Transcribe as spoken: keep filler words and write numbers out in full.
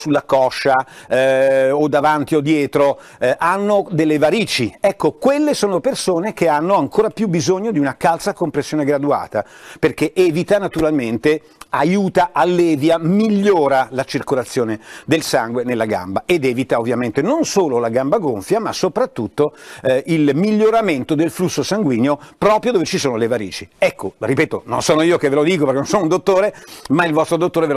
sulla coscia eh, o davanti o dietro, eh, hanno delle varici. Ecco, quelle sono persone che hanno ancora più bisogno di una calza a compressione graduata, perché evita naturalmente, aiuta, allevia, migliora la circolazione del sangue nella gamba ed evita ovviamente non solo la gamba gonfia, ma soprattutto eh, il miglioramento del flusso sanguigno proprio dove ci sono le varici. Ecco, ripeto, non sono io che ve lo dico perché non sono un dottore, ma il vostro dottore ve lo